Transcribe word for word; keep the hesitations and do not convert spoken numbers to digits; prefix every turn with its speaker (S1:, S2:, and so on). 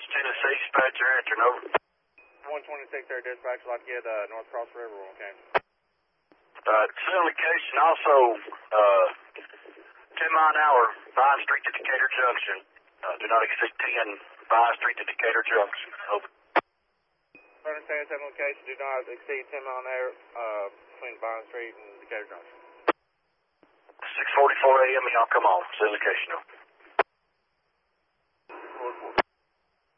S1: Tennessee, dispatcher, answering over.
S2: one twenty-six there, dispatch, like yeah, the North Cross River, okay.
S1: Uh, send location also, uh, ten mile an hour, Vine Street to Decatur Junction. Uh, do not exceed ten, Vine Street to Decatur Junction. Over.
S2: Understand, seven location, do not exceed ten mile an hour, uh, between Vine Street and Decatur Junction.
S1: six forty-four a m, y'all come on, send location over.
S2: four four.